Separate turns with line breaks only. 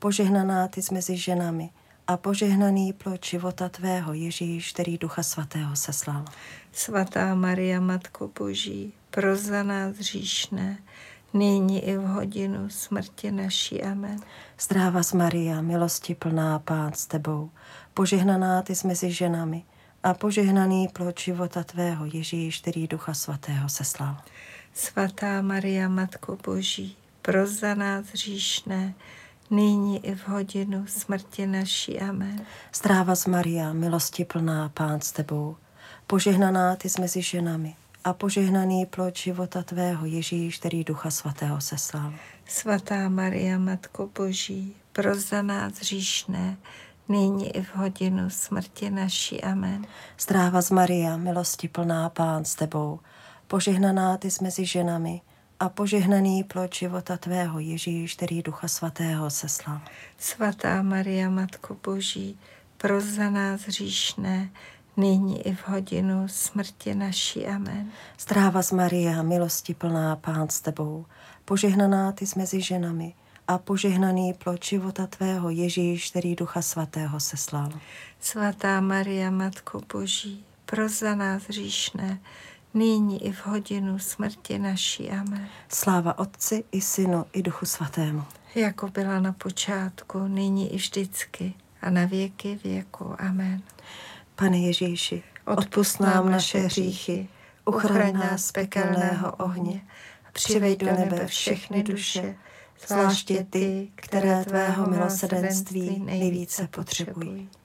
požehnaná ty jsi mezi ženami a požehnaný plod života tvého, Ježíš, který Ducha Svatého seslal.
Svatá Maria, Matko Boží, pros za nás hříšné, nyní i v hodinu smrti naší. Amen.
Zdráva Maria, milosti plná, Pán s tebou, požehnaná ty jsi mezi ženami a požehnaný plod života tvého, Ježíš, který Ducha Svatého seslal.
Svatá Maria, Matko Boží, pros za nás hříšné, nyní i v hodinu smrti naší. Amen.
Zdráva Maria, milosti plná, Pán s tebou, požehnaná ty jsi mezi ženami a požehnaný plod života tvého, Ježíš, který Ducha Svatého seslal.
Svatá Maria, Matko Boží, pros za nás hříšné, nyní i v hodinu smrti naší. Amen.
Zdráva Maria, milosti plná, Pán s tebou, požehnaná ty jsi mezi ženami a požehnaný plod života tvého, Ježíš, který Ducha Svatého seslal.
Svatá Maria, Matko Boží, pros za nás hříšné, nyní i v hodinu smrti naší. Amen.
Zdráva Maria, milosti plná, Pán s tebou, požehnaná ty jsi mezi ženami a požehnaný plod života tvého, Ježíš, který Ducha Svatého seslal.
Svatá Maria, Matko Boží, pros za nás hříšné, nyní i v hodinu smrti naší. Amen.
Sláva Otci i Synu i Duchu Svatému.
Jako byla na počátku, nyní i vždycky a na věky věku. Amen.
Pane Ježíši, odpusť nám naše hříchy, uchraň nás z pekelného ohně, přivej do nebe všechny duše, zvláště ty, které tvého milosrdenství nejvíce potřebují.